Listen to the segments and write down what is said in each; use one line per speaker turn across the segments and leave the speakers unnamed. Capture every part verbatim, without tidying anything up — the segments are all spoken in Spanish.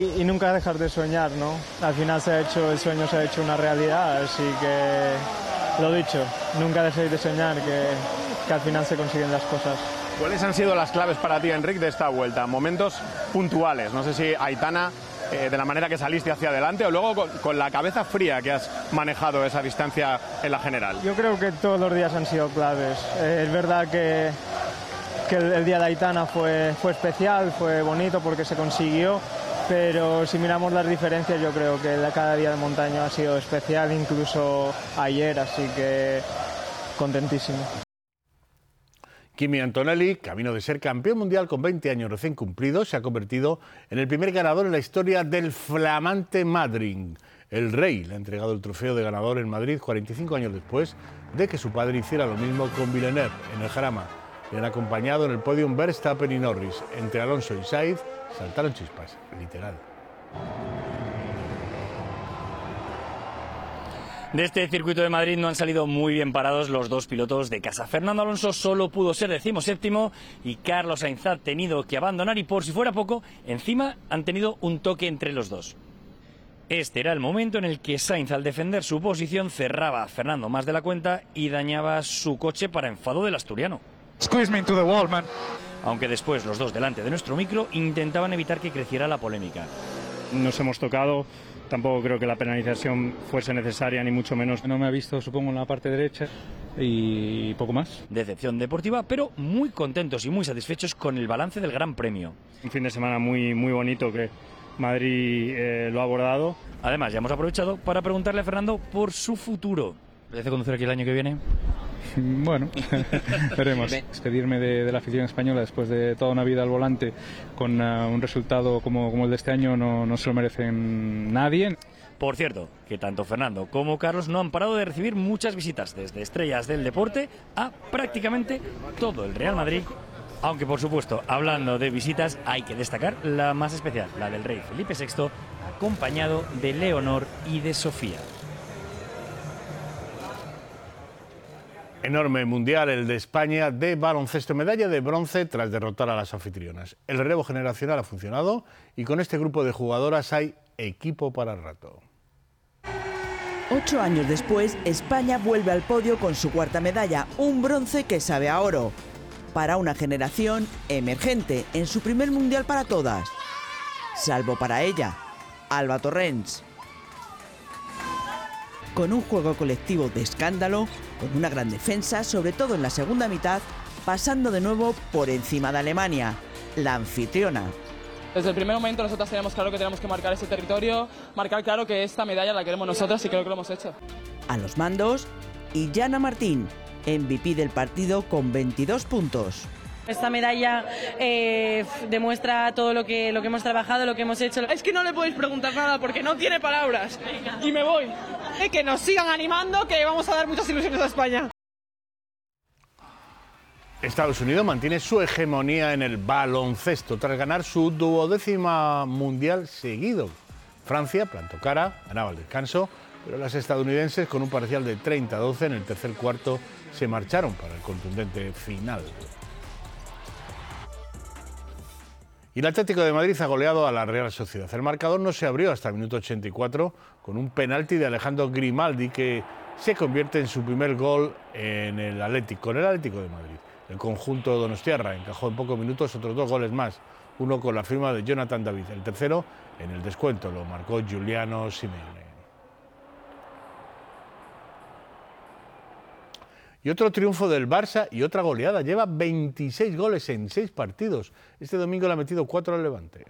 Y, y nunca dejar de soñar, ¿no? Al final se ha hecho, el sueño se ha hecho una realidad, así que lo dicho, nunca dejéis de soñar, que, que al final se consiguen las cosas.
¿Cuáles han sido las claves para ti, Enric, de esta vuelta? Momentos puntuales, no sé si Aitana, eh, de la manera que saliste hacia adelante, o luego con, con la cabeza fría que has manejado esa distancia en la general.
Yo creo que todos los días han sido claves. Eh, es verdad que, que el, el día de Aitana fue, fue especial, fue bonito porque se consiguió, pero si miramos las diferencias yo creo que cada día de montaña ha sido especial, incluso ayer, así que contentísimo.
Kimi Antonelli, camino de ser campeón mundial con veinte años recién cumplidos, se ha convertido en el primer ganador en la historia del flamante Madrid. El Rey le ha entregado el trofeo de ganador en Madrid cuarenta y cinco años después de que su padre hiciera lo mismo con Villeneuve en el Jarama. Le han acompañado en el podium Verstappen y Norris. Entre Alonso y Sainz saltaron chispas, literal.
De este circuito de Madrid no han salido muy bien parados los dos pilotos de casa. Fernando Alonso solo pudo ser decimoséptimo y Carlos Sainz ha tenido que abandonar y, por si fuera poco, encima han tenido un toque entre los dos. Este era el momento en el que Sainz, al defender su posición, cerraba a Fernando más de la cuenta y dañaba su coche para enfado del asturiano.
Squeeze me into the wall, man.
Aunque después los dos delante de nuestro micro intentaban evitar que creciera la polémica.
Nos hemos tocado, tampoco creo que la penalización fuese necesaria, ni mucho menos.
No me ha visto, supongo, en la parte derecha y poco más.
Decepción deportiva, pero muy contentos y muy satisfechos con el balance del Gran Premio.
Un fin de semana muy, muy bonito que Madrid eh, lo ha abordado.
Además, ya hemos aprovechado para preguntarle a Fernando por su futuro. ¿Le hace conducir aquí el año que viene?
Bueno, veremos. Despedirme de, de la afición española después de toda una vida al volante con uh, un resultado como, como el de este año no, no se lo merecen nadie.
Por cierto, que tanto Fernando como Carlos no han parado de recibir muchas visitas, desde estrellas del deporte a prácticamente todo el Real Madrid. Aunque, por supuesto, hablando de visitas, hay que destacar la más especial, la del rey Felipe sexto, acompañado de Leonor y de Sofía.
Enorme mundial el de España de baloncesto, medalla de bronce tras derrotar a las anfitrionas. El relevo generacional ha funcionado y con este grupo de jugadoras hay equipo para el rato.
Ocho años después, España vuelve al podio con su cuarta medalla, un bronce que sabe a oro. Para una generación emergente en su primer mundial para todas. Salvo para ella, Alba Torrents. Con un juego colectivo de escándalo, con una gran defensa, sobre todo en la segunda mitad, pasando de nuevo por encima de Alemania, la anfitriona.
Desde el primer momento nosotros teníamos claro que tenemos que marcar ese territorio, marcar claro que esta medalla la queremos nosotros y creo que lo hemos hecho.
A los mandos, Illana Martín, M V P del partido con veintidós puntos.
Esta medalla eh, demuestra todo lo que, lo que hemos trabajado, lo que hemos hecho.
Es que no le podéis preguntar nada porque no tiene palabras. Y me voy. Eh, que nos sigan animando, que vamos a dar muchas ilusiones a España.
Estados Unidos mantiene su hegemonía en el baloncesto tras ganar su duodécima mundial seguido. Francia plantó cara, ganaba el descanso, pero las estadounidenses, con un parcial de treinta a doce en el tercer cuarto, se marcharon para el contundente final. Y el Atlético de Madrid ha goleado a la Real Sociedad. El marcador no se abrió hasta el minuto ochenta y cuatro con un penalti de Alejandro Grimaldi que se convierte en su primer gol en el Atlético, en el Atlético de Madrid. El conjunto donostiarra encajó en pocos minutos otros dos goles más, uno con la firma de Jonathan David, el tercero en el descuento lo marcó Giuliano Simeone. Y otro triunfo del Barça y otra goleada. Lleva veintiséis goles en seis partidos. Este domingo le ha metido cuatro al Levante.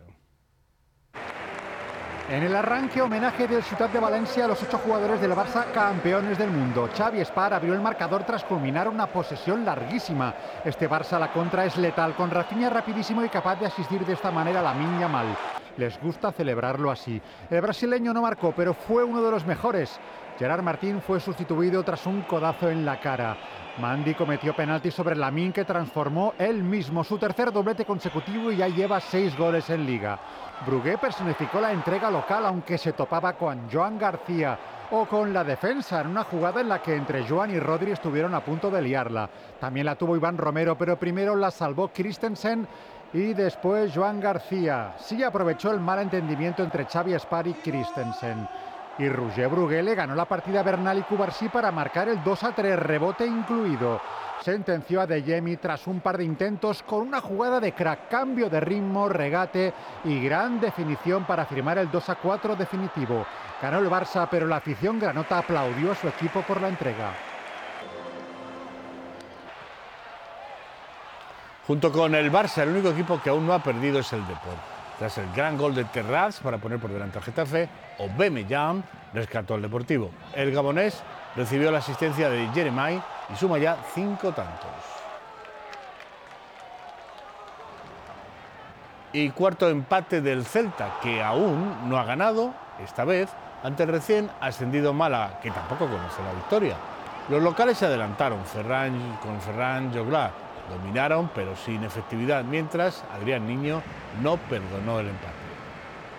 En el arranque, homenaje del Ciutat de Valencia a los ocho jugadores del Barça campeones del mundo. Xavi Espar abrió el marcador tras culminar una posesión larguísima. Este Barça a la contra es letal, con Rafinha rapidísimo y capaz de asistir de esta manera a Lamine Yamal. Les gusta celebrarlo así. El brasileño no marcó, pero fue uno de los mejores. Gerard Martín fue sustituido tras un codazo en la cara. Mandy cometió penalti sobre Lamine, que transformó él mismo su tercer doblete consecutivo y ya lleva seis goles en Liga. Brugué personificó la entrega local, aunque se topaba con Joan García o con la defensa en una jugada en la que entre Joan y Rodri estuvieron a punto de liarla. También la tuvo Iván Romero, pero primero la salvó Christensen y después Joan García. Sí aprovechó el mal entendimiento entre Xavi Espar y Christensen. Y Roger Brugué le ganó la partida a Bernal y Cubarsí para marcar el dos a tres, rebote incluido. Sentenció a De Jemi tras un par de intentos con una jugada de crack, cambio de ritmo, regate y gran definición para firmar el dos a cuatro definitivo. Ganó el Barça, pero la afición granota aplaudió a su equipo por la entrega.
Junto con el Barça, el único equipo que aún no ha perdido es el Depor. Tras el gran gol de Terraz para poner por delante al Getafe, Aubameyang rescató al Deportivo. El gabonés recibió la asistencia de Jeremai y suma ya cinco tantos. Y cuarto empate del Celta, que aún no ha ganado, esta vez, ante el recién ascendido Málaga, que tampoco conoce la victoria. Los locales se adelantaron Ferran, con Ferran Joglar. Dominaron, pero sin efectividad, mientras Adrián Niño no perdonó el empate.